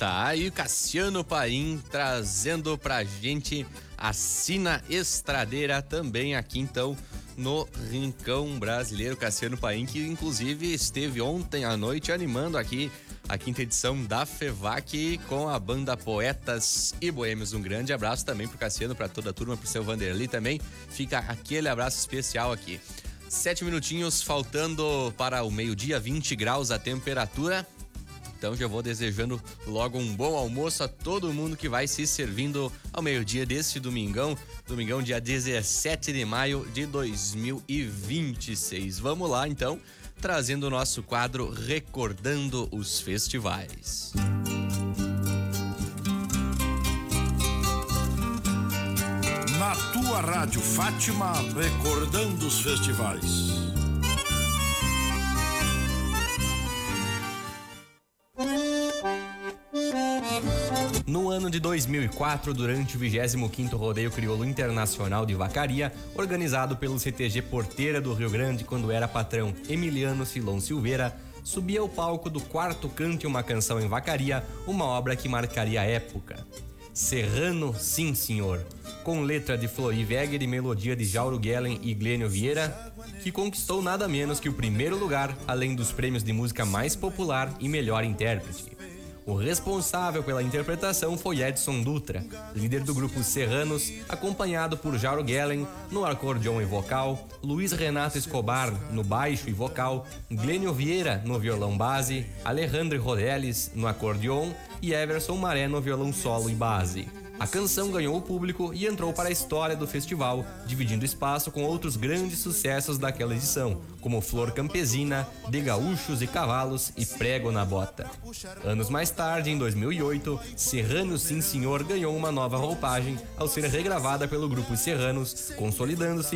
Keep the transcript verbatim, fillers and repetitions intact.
Tá aí o Cassiano Paim trazendo pra gente a Sina Estradeira também aqui então no Rincão Brasileiro. Cassiano Paim, que inclusive esteve ontem à noite animando aqui a quinta edição da FEVAC com a banda Poetas e Boêmios. Um grande abraço também pro Cassiano, pra toda a turma, pro seu Vanderlei também. Fica aquele abraço especial aqui. Sete minutinhos faltando para o meio-dia, vinte graus a temperatura. Então já vou desejando logo um bom almoço a todo mundo que vai se servindo ao meio-dia deste domingão, domingão dia dezessete de maio de dois mil e vinte e seis. Vamos lá então, trazendo o nosso quadro Recordando os Festivais. Na tua Rádio Fátima, recordando os festivais. No ano de dois mil e quatro, durante o vigésimo quinto Rodeio Crioulo Internacional de Vacaria, organizado pelo C T G Porteira do Rio Grande, quando era patrão Emiliano Silon Silveira, subia ao palco do quarto Cante uma Canção em Vacaria, uma obra que marcaria a época. Serrano, sim senhor, com letra de Flori Weger e melodia de Jauro Guellen e Glênio Vieira, que conquistou nada menos que o primeiro lugar, além dos prêmios de música mais popular e melhor intérprete. O responsável pela interpretação foi Edson Dutra, líder do grupo Serranos, acompanhado por Jauro Guellen no acordeon e vocal, Luiz Renato Escobar no baixo e vocal, Glênio Vieira no violão base, Alejandro Rodelis no acordeon e Everson Maré no violão solo e base. A canção ganhou o público e entrou para a história do festival, dividindo espaço com outros grandes sucessos daquela edição, como Flor Campesina, De Gaúchos e Cavalos e Prego na Bota. Anos mais tarde, em dois mil e oito, Serrano Sim Senhor ganhou uma nova roupagem ao ser regravada pelo grupo Serranos, consolidando-se